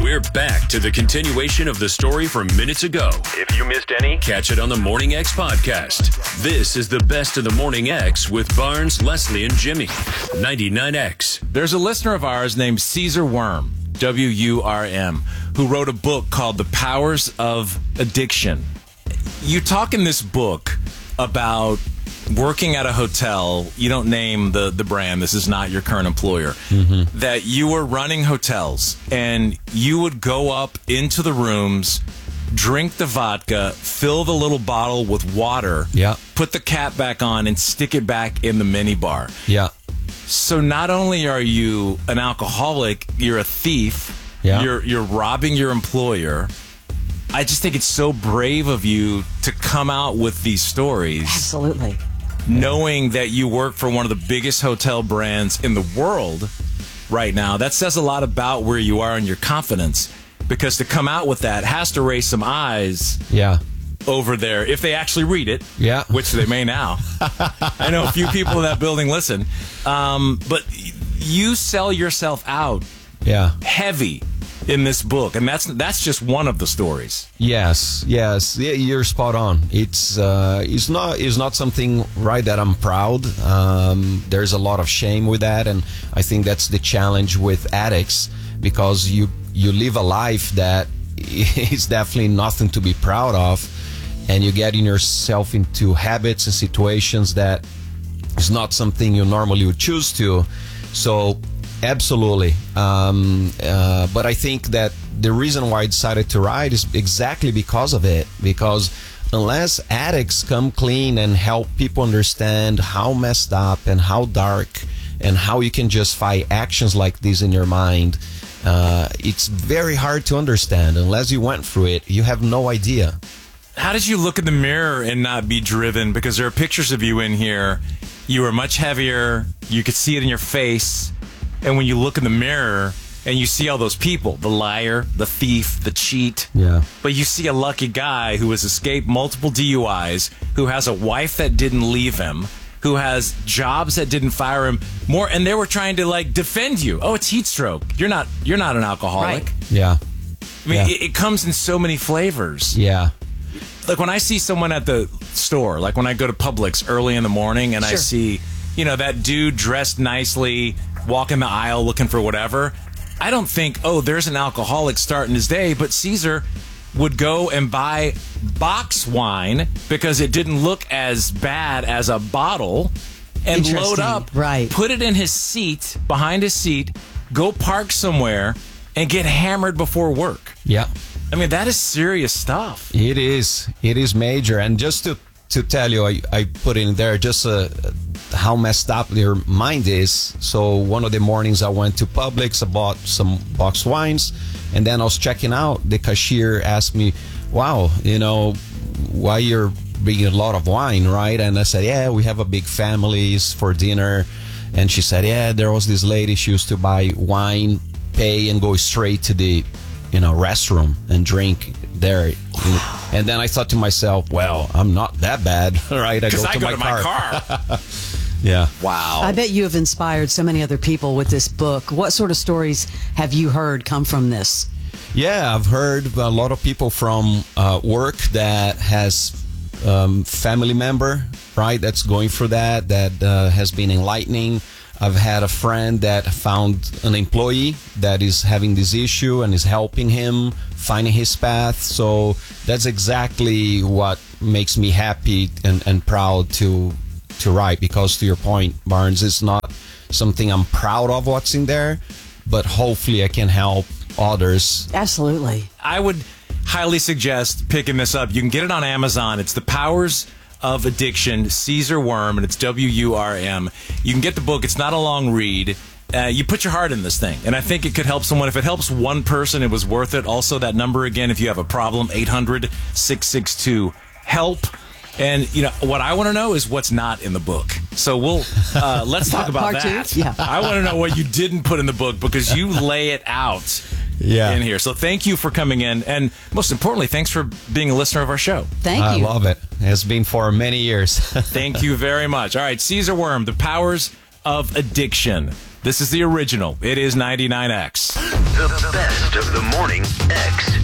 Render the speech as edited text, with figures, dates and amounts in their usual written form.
We're back to the continuation of the story from minutes ago. If you missed any, catch it on the Morning X podcast. This is the best of the Morning X with Barnes, Leslie, and Jimmy. 99X. There's a listener of ours named Caesar Worm, W-U-R-M, who wrote a book called The Powers of Addiction. You talk in this book about working at a hotel. You don't name the brand. This is not your current employer. Mm-hmm. That you were running hotels and you would go up into the rooms, drink the vodka, fill the little bottle with water, put the cap back on, and stick it back in the minibar. Yeah. So not only are you an alcoholic, you're a thief. Yeah. You're robbing your employer. I just think it's so brave of you to come out with these stories. Absolutely. Knowing that you work for one of the biggest hotel brands in the world right now. That says a lot about where you are and your confidence. Because to come out with that has to raise some eyes over there, if they actually read it, which they may now. I know a few people in that building listen. But you sell yourself out heavy in this book, and that's just one of the stories. Yes, you're spot on. It's not something that I'm proud. There's a lot of shame with that, and I think that's the challenge with addicts, because you live a life that is definitely nothing to be proud of, and you're getting yourself into habits and situations that is not something you normally would choose to. So absolutely. But I think that the reason why I decided to write is exactly because of it. Because unless addicts come clean and help people understand how messed up and how dark and how you can justify actions like this in your mind, it's very hard to understand. Unless you went through it, you have no idea. How did you look in the mirror and not be driven? Because there are pictures of you in here. You were much heavier. You could see it in your face. And when you look in the mirror and you see all those people, the liar, the thief, the cheat, but you see a lucky guy who has escaped multiple DUIs, who has a wife that didn't leave him, who has jobs that didn't fire him more, and they were trying to defend you. Oh, it's heat stroke. You're not an alcoholic. Right. Yeah. I mean, it comes in so many flavors. Yeah. Like when I see someone at the store, like when I go to Publix early in the morning and I see, that dude dressed nicely, walking the aisle looking for whatever, I don't think, oh, there's an alcoholic starting his day, but Caesar would go and buy box wine because it didn't look as bad as a bottle, and load up, put it in his seat, behind his seat, go park somewhere, and get hammered before work. Yeah. I mean, that is serious stuff. It is. It is major. And just to tell you, I put in there just how messed up your mind is. So one of the mornings I went to Publix, I bought some boxed wines, and then I was checking out. The cashier asked me, wow, why you're bringing a lot of wine, right? And I said, yeah, we have a big family for dinner. And she said, yeah, there was this lady, she used to buy wine, pay, and go straight to the restroom and drink there. And then I thought to myself, well, I'm not that bad, right? I go to my car. Yeah. Wow. I bet you have inspired so many other people with this book. What sort of stories have you heard come from this? Yeah, I've heard a lot of people from work that has family member, right, that's going through that has been enlightening. I've had a friend that found an employee that is having this issue and is helping him finding his path. So that's exactly what makes me happy and proud to write, because to your point, Barnes, it's not something I'm proud of what's in there, but hopefully I can help others. Absolutely. I would highly suggest picking this up. You can get it on Amazon. It's The Powers of Addiction, Caesar Worm, and it's W-U-R-M. You can get the book. It's not a long read. You put your heart in this thing, and I think it could help someone. If it helps one person, it was worth it. Also, that number again, if you have a problem, 800-662-HELP. And what I want to know is what's not in the book. So let's talk about Part that. 2? Yeah. I want to know what you didn't put in the book, because you lay it out in here. So thank you for coming in, and most importantly, thanks for being a listener of our show. Thank you. I love it. It has been for many years. Thank you very much. All right, Caesar Worm, The Powers of Addiction. This is the original. It is 99X. The best of the morning. Morning X.